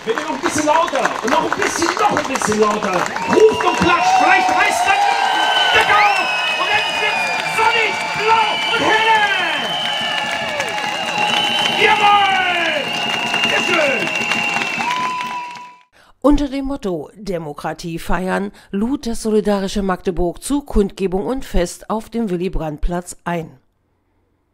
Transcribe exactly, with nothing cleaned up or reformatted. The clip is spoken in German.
Bitte noch ein bisschen lauter und noch ein bisschen, noch ein bisschen lauter. Ruft und klatscht, vielleicht heißt dann Decker und dann wird sonnig, blau und helle. Jawohl! Sehr schön! Unter dem Motto Demokratie feiern lud das Solidarische Magdeburg zu Kundgebung und Fest auf dem Willy-Brandt-Platz ein.